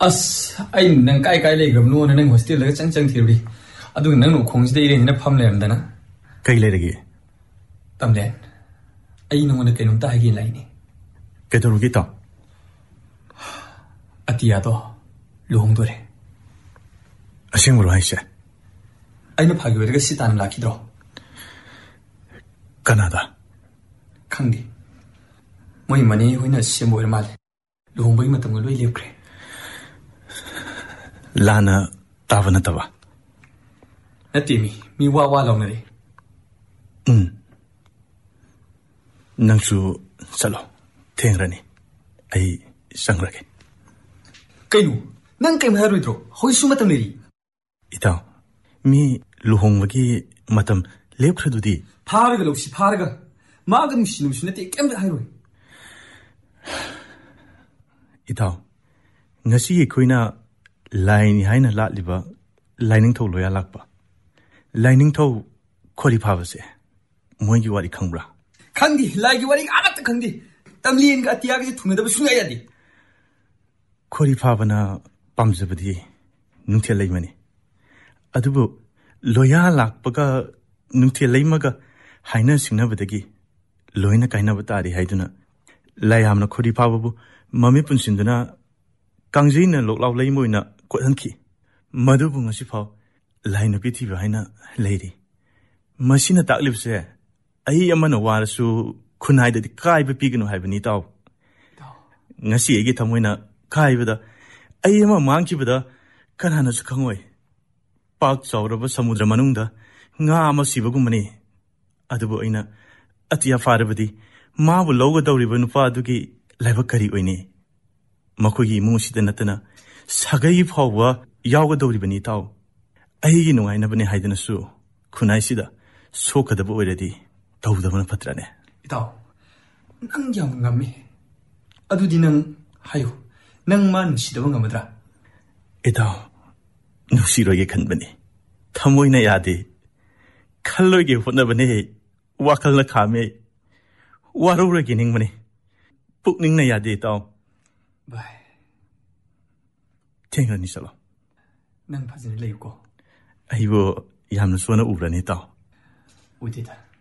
ꯑꯁ ꯑꯩ ꯅꯪ ꯀꯥꯏ ꯀꯥꯏ ꯂꯩꯈ꯭ꯔꯕꯅꯣꯅ ꯅꯪ ꯍꯣꯁꯇꯦꯜꯗꯒ ꯆꯪ ꯊꯤꯔꯨꯔꯤ ꯑꯗꯨꯒ ꯅꯪ ꯎꯈꯣꯡꯁꯤꯗ ꯏꯔꯦꯟꯁꯤꯅ ꯐꯝ ꯂꯩꯔꯝꯗꯅ ꯀꯩ ꯂꯩꯔꯒꯦ ꯇꯝꯂꯦꯟ ꯑꯩ ꯅꯉꯣꯟꯗ ꯀꯩꯅꯣꯝꯇ ꯍꯥꯏꯒꯦ ꯂꯥꯛꯏꯅꯤ ꯀꯩꯗꯧꯔꯒꯦ ꯏꯇꯥꯎ ꯑꯇꯤꯌꯥꯗꯣ ꯂꯨꯍꯣꯡꯗꯣꯔꯦ ꯑꯁꯦꯡꯕꯔꯣ ꯍꯥꯏꯁꯦ ꯑꯩꯅ ꯐꯥꯒꯤ ꯑꯣꯏꯔꯒ ꯁꯤ ꯇꯥꯟꯅ ꯂꯥꯛꯈꯤꯗ꯭ꯔꯣ ꯀꯅꯥꯗ ꯈꯪꯗꯦ ꯃꯣꯏ ꯃꯅꯦ ꯍꯣꯏꯅ ꯁꯦꯝꯕ ꯑꯣꯏꯔ ꯃꯥꯜꯂꯦ ꯂꯨꯍꯣꯡꯕꯒꯤ ꯃꯇꯝꯒ ꯂꯣꯏ ꯂꯦꯞꯈ꯭ꯔꯦ ꯂꯥꯟꯅ ꯇꯥꯕ ꯅꯠꯇꯕ ꯅꯠꯇꯦ ꯃꯤ ꯋꯥ ꯂꯥꯎꯅꯔꯦ ꯅꯪꯁꯨ ꯆꯠꯂꯣ ꯊꯦꯡꯔꯅꯤ ꯑꯩ ꯆꯪꯔꯒꯦ ꯀꯩꯅꯣ ꯅꯪ ꯀꯩꯝ ꯍꯥꯏꯔꯣꯏꯗ꯭ꯔꯣ ꯍꯧꯖꯤꯛꯁꯨ ꯃꯇꯝ ꯂꯩꯔꯤ ꯏꯇꯥꯎ ꯃꯤ ꯂꯨꯍꯣꯡꯕꯒꯤ ꯃꯇꯝ ꯂꯦꯞꯈ꯭ꯔꯗꯨꯗꯤ ꯐꯥꯔꯒ ꯂꯧꯁꯤ ꯐꯥꯔꯒ ꯃꯥꯒ ꯅꯨꯡꯁꯤꯅꯕꯁꯨ ꯅꯠꯇꯦ ꯀꯩꯝꯇ ꯍꯥꯏꯔꯣꯏ ꯏꯇꯥꯎ ꯉꯁꯤ ꯑꯩꯈꯣꯏꯅ ꯂꯥꯏꯅꯤ ꯍꯥꯏꯅ ꯂꯥꯠꯂꯤꯕ ꯂꯥꯏꯅꯤꯡꯊꯧ ꯂꯣꯌꯥ ꯂꯥꯛꯄ ꯂꯥꯏꯅꯤꯡꯊꯧ ꯈꯣꯔꯤ ꯐꯥꯕꯁꯦ ꯃꯣꯏꯒꯤ ꯋꯥꯔꯤ ꯈꯪꯕ꯭ꯔꯥ ꯈꯪꯗꯦ ꯂꯥꯏꯒꯤ ꯋꯥꯔꯤ ꯑꯃꯠꯇ ꯈꯪꯗꯦ ꯇꯝꯂꯦꯟꯒ ꯑꯇꯤꯌꯥꯒꯁꯦ ꯊꯨꯡꯅꯗꯕ ꯁꯨꯡꯌꯥ ꯌꯥꯗꯦ ꯈꯣꯔꯤ ꯐꯥꯕꯅ ꯄꯥꯝꯖꯕꯗꯤ ꯅꯨꯡꯊꯦꯜ ꯂꯩꯃꯅꯤ ꯑꯗꯨꯕꯨ ꯂꯣꯌꯥ ꯂꯥꯛꯄꯒ ꯅꯨꯡꯊꯦꯜ ꯂꯩꯃꯒ ꯍꯥꯏꯅ ꯁꯤꯡꯅꯕꯗꯒꯤ ꯂꯣꯏꯅ ꯀꯥꯏꯅꯕ ꯇꯥꯔꯤ ꯍꯥꯏꯗꯨꯅ ꯂꯥꯏꯌꯥꯝꯅ ꯈꯣꯔꯤ ꯐꯥꯕꯕꯨ ꯃꯃꯤꯠ ꯄꯨꯟꯁꯤꯟꯗꯨꯅ ꯀꯥꯡꯖꯩꯅ ꯂꯣꯛꯂꯥꯎ ꯂꯩꯃ ꯑꯣꯏꯅ ꯀꯣꯠꯍꯟꯈꯤ ꯃꯗꯨꯕꯨ ꯉꯁꯤꯐꯥꯎ ꯂꯥꯏ ꯅꯨꯄꯤ ꯊꯤꯕ ꯍꯥꯏꯅ ꯂꯩꯔꯤ ꯃꯁꯤꯅ ꯇꯥꯛꯂꯤꯕꯁꯦ ꯑꯩ ꯑꯃꯅ ꯋꯥꯔꯁꯨ ꯈꯨꯟꯅꯥꯏꯗꯗꯤ ꯀꯥꯏꯕ ꯄꯤꯒꯅꯨ ꯍꯥꯏꯕꯅꯤ ꯏꯇꯥꯎ ꯉꯁꯤ ꯑꯩꯒꯤ ꯊꯃꯣꯏꯅ ꯀꯥꯏꯕꯗ ꯑꯩ ꯑꯃ ꯃꯥꯡꯈꯤꯕꯗ ꯀꯅꯥꯅꯁꯨ ꯈꯪꯉꯣꯏ ꯄꯥꯛ ꯆꯥꯎꯔꯕ ꯁꯃꯨꯗ꯭ꯔ ꯃꯅꯨꯡꯗ ꯉꯥ ꯑꯃ ꯁꯤꯕꯒꯨꯝꯕꯅꯤ ꯑꯗꯨꯕꯨ ꯑꯩꯅ ꯑꯇꯤꯌꯥ ꯐꯥꯔꯕꯗꯤ ꯃꯥꯕꯨ ꯂꯧꯒꯗꯧꯔꯤꯕ ꯅꯨꯄꯥ ꯑꯗꯨꯒꯤ ꯂꯥꯏꯕꯛ ꯀꯔꯤ ꯑꯣꯏꯅꯤ ꯃꯈꯣꯏꯒꯤ ꯏꯃꯨꯡ ꯑꯁꯤꯗ ꯅꯠꯇꯅ ꯁꯥꯒꯩ ꯐꯥꯎꯕ ꯌꯥꯎꯒꯗꯧꯔꯤꯕꯅꯤ ꯏꯇꯥꯎ ꯑꯩꯒꯤ ꯅꯨꯡꯉꯥꯏꯅꯕꯅꯦ ꯍꯥꯏꯗꯅꯁꯨ ꯈꯨꯟꯅꯥꯏꯁꯤꯗ ꯁꯣꯛꯀꯗꯕ ꯑꯣꯏꯔꯗꯤ ꯇꯧꯗꯕꯅ ꯐꯠꯇ꯭ꯔꯅꯦ ꯏꯇꯥꯎ ꯅꯪ ꯌꯥꯝ ꯉꯝꯃꯤ ꯑꯗꯨꯗꯤ ꯅꯪ ꯍꯥꯏꯌꯨ ꯅꯪ ꯃꯥ ꯅꯨꯡꯁꯤꯗꯕ ꯉꯝꯃꯗ꯭ꯔꯥ ꯏꯇꯥꯎ ꯅꯨꯡꯁꯤꯔꯣꯏꯒꯦ ꯈꯟꯕꯅꯤ ꯊꯃꯣꯏꯅ ꯌꯥꯗꯦ ꯈꯜꯂꯣꯏꯒꯦ ꯍꯣꯠꯅꯕꯅꯦ ꯋꯥꯈꯜꯅ ꯈꯥꯝꯃꯦ ꯋꯥꯔꯧꯔꯒꯦ ꯅꯤꯡꯕꯅꯤ ꯄꯨꯛꯅꯤꯡꯅ ꯌꯥꯗꯦ ꯏꯇꯥꯎ ꯚꯥꯏ ꯊꯦꯡꯔꯅꯤ ꯆꯠꯂꯣ ꯅꯪ ꯐꯖꯅ ꯂꯩꯌꯨꯀꯣ ꯑꯩꯕꯨ ꯌꯥꯝꯅ ꯁꯣꯟꯅ ꯎꯕ꯭ꯔꯅꯤ ꯏꯇꯥꯎ ꯎꯗꯦꯗ